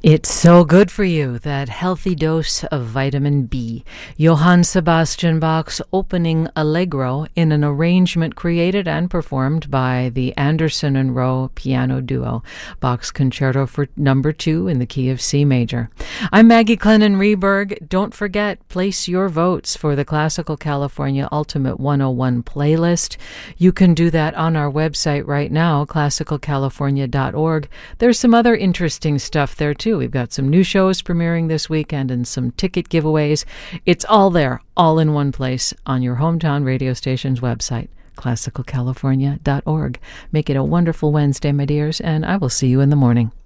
It's so good for you, that healthy dose of vitamin B. Johann Sebastian Bach's opening Allegro in an arrangement created and performed by the Anderson and Rowe piano duo. Bach's Concerto for No. 2 in the key of C major. I'm Maggie Clennon Rehberg. Don't forget, place your votes for the Classical California Ultimate 101 playlist. You can do that on our website right now, classicalcalifornia.org. There's some other interesting stuff there too. We've got some new shows premiering this weekend and some ticket giveaways. It's all there, all in one place on your hometown radio station's website, classicalcalifornia.org. Make it a wonderful Wednesday, my dears, and I will see you in the morning.